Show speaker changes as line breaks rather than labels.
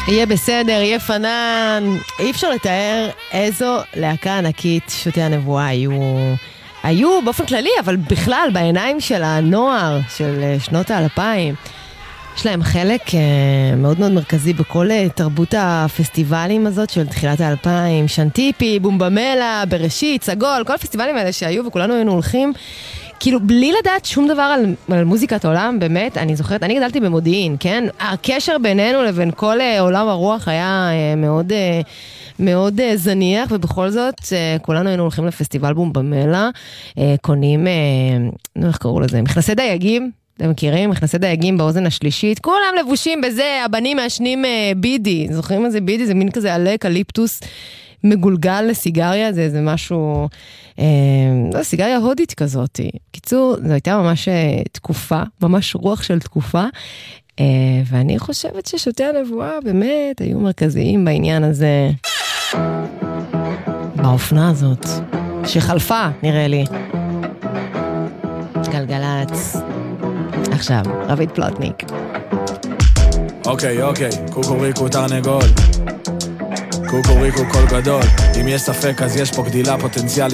יהיה בסדר, יהיה פנן. אי אפשר לתאר איזו להקה ענקית שוטי הנבואה היו באופן כללי, אבל בכלל בעיניים של הנוער של שנות ה-2000. יש להם חלק מאוד מאוד מרכזי בכל תרבות הפסטיבלים הזאת של תחילת ה-2000, שנטיפי, בומבמלה, בראשית, סגול, כל הפסטיבלים האלה שהיו וכולנו היינו הולכים, כאילו בלי לדעת שום דבר על מוזיקת עולם, באמת, אני זוכרת, אני גדלתי במודיעין, כן? הקשר בינינו לבין כל עולם הרוח היה מאוד זניח, ובכל זאת כולנו היינו הולכים לפסטיבל בומבמלה, קונים, איך קראו לזה? מכנסי דייגים, אתם מכירים? מכנסי דייגים באוזן השלישית, כולם לבושים בזה, הבנים מעשנים בידי, זוכרים מה זה בידי? זה מין כזה עלה קליפטוס מגולגל לסיגריה, זה משהו, סיגריה הודית כזאת. קיצור, זו הייתה ממש תקופה, ממש רוח של תקופה, ואני חושבת ששוטי הנבואה באמת היו מרכזיים בעניין הזה, באופנה הזאת, שחלפה, נראה לי. גלגלץ. עכשיו, רביד פלוטניק.
אוקיי, קוקוריקו תרנגול. קוקוריקו קול גדול. אם יש ספק אז יש פה גדילה פוטנציאלית